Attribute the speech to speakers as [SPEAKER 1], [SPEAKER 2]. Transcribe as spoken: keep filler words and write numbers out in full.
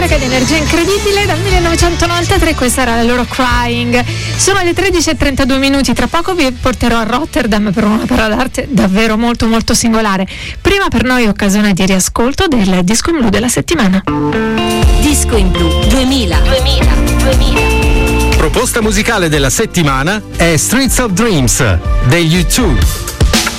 [SPEAKER 1] carica di energia incredibile dal millenovecentonovantatré. Questa era la loro Crying. Sono le tredici e trentadue minuti. Tra poco vi porterò a Rotterdam per un'opera d'arte davvero molto molto singolare. Prima per noi occasione di riascolto del disco in blu della settimana.
[SPEAKER 2] Disco in blu duemila duemila duemila.
[SPEAKER 3] Proposta musicale della settimana è Streets of Dreams degli U due.